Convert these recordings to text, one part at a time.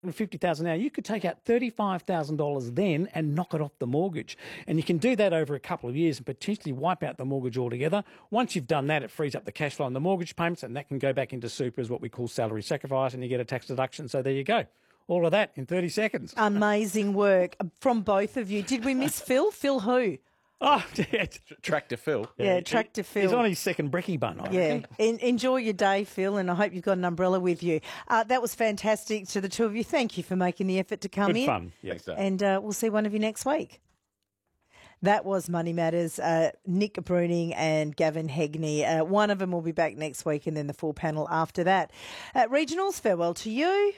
$150,000 now, you could take out $35,000 then and knock it off the mortgage. And you can do that over a couple of years and potentially wipe out the mortgage altogether. Once you've done that, it frees up the cash flow on the mortgage payments, and that can go back into super as what we call salary sacrifice, and you get a tax deduction. So there you go. All of that in 30 seconds. Amazing work from both of you. Did we miss Phil? Phil who? Oh, yeah. Tractor Phil. Yeah, Tractor Phil. He's on his second brekkie bun, I reckon. Enjoy your day, Phil, and I hope you've got an umbrella with you. That was fantastic to the two of you. Thank you for making the effort to come in. Good fun. Yeah. Thanks, Dave. And we'll see one of you next week. That was Money Matters, Nick Bruning and Gavin Hegney. One of them will be back next week, and then the full panel after that. Regionals, farewell to you.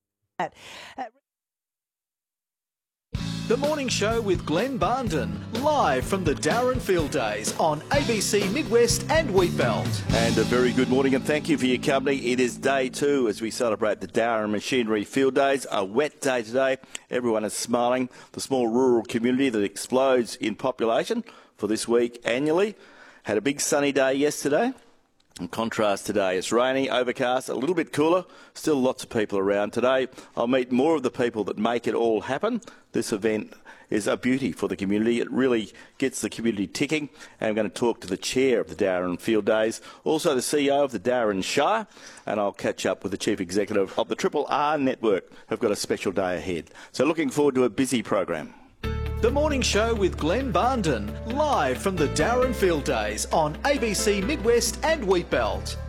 The Morning Show with Glenn Barndon, live from the Darren Field Days on ABC Midwest and Wheatbelt. And a very good morning and thank you for your company. It is day 2 as we celebrate the Darren Machinery Field Days. A wet day today. Everyone is smiling. The small rural community that explodes in population for this week annually. Had a big sunny day yesterday. In contrast today, it's rainy, overcast, a little bit cooler, still lots of people around today. I'll meet more of the people that make it all happen. This event is a beauty for the community. It really gets the community ticking. And I'm going to talk to the chair of the Darren Field Days, also the CEO of the Darren Shire, and I'll catch up with the chief executive of the Triple R Network, who've got a special day ahead. So looking forward to a busy program. The Morning Show with Glenn Barndon, live from the Darren Field Days on ABC Midwest and Wheatbelt.